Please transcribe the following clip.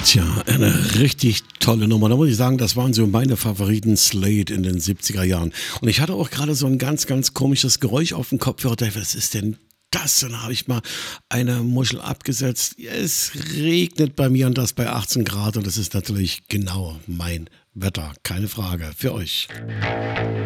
Tja, eine richtig tolle Nummer. Da muss ich sagen, das waren so meine Favoriten Slade in den 70er Jahren. Und ich hatte auch gerade so ein ganz, ganz komisches Geräusch auf dem Kopfhörer. Ich dachte, was ist denn das? Und dann habe ich mal eine Muschel abgesetzt. Es regnet bei mir und das bei 18 Grad. Und das ist natürlich genau mein Wetter. Keine Frage. Für euch.